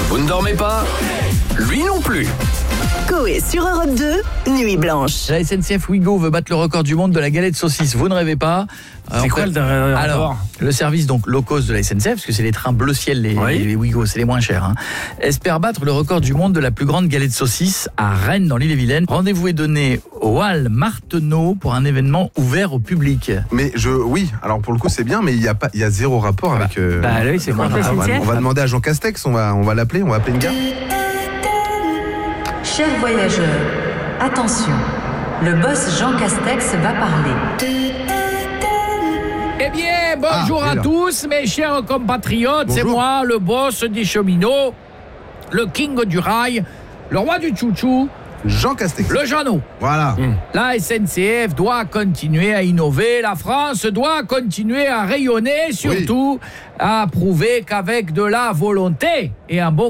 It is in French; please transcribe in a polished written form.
Vous ne dormez pas ? Lui non plus. Coé sur Europe 2, Nuit Blanche. La SNCF Ouigo veut battre le record du monde de la galette saucisse. Vous ne rêvez pas ? C'est quoi le dernier Alors, rapport ? le service donc low cost de la SNCF, parce que c'est les trains bleu ciel, les Ouigo, c'est les moins chers, hein, espère battre le record du monde de la plus grande galette saucisse à Rennes, dans l'Ille-et-Vilaine. Rendez-vous est donné au Hall Marteneau pour un événement ouvert au public. Mais oui, alors pour le coup c'est bien, mais il y a zéro rapport avec. oui, c'est quoi le rapport ? On va demander à Jean Castex, on va l'appeler, on va appeler une gare. Chers voyageurs, attention, le boss Jean Castex va parler. Eh bien, bonjour à tous, mes chers compatriotes. Bonjour. C'est moi, le boss des cheminots, le king du rail, le roi du chouchou, Jean Castex. le Jeannot. Voilà. La SNCF doit continuer à innover, la France doit continuer à rayonner, surtout à prouver qu'avec de la volonté et un bon